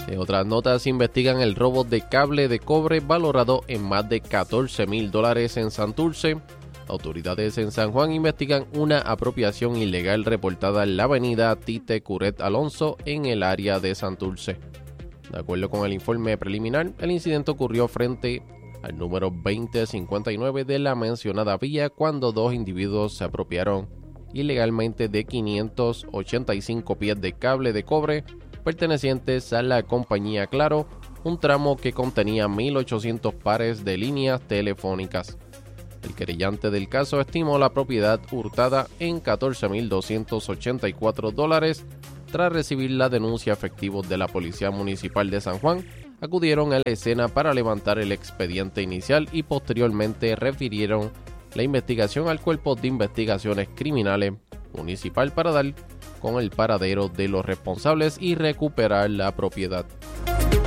En otras notas, investigan el robo de cable de cobre valorado en más de $14,000 en Santurce. Autoridades en San Juan investigan una apropiación ilegal reportada en la avenida Tite Curet Alonso en el área de Santurce. De acuerdo con el informe preliminar, el incidente ocurrió frente al número 2059 de la mencionada vía cuando dos individuos se apropiaron ilegalmente de 585 pies de cable de cobre pertenecientes a la compañía Claro, un tramo que contenía 1.800 pares de líneas telefónicas. El querellante del caso estimó la propiedad hurtada en $14,284. Tras recibir la denuncia, efectivos de la Policía Municipal de San Juan acudieron a la escena para levantar el expediente inicial y posteriormente refirieron la investigación al Cuerpo de Investigaciones Criminales Municipal para dar con el paradero de los responsables y recuperar la propiedad.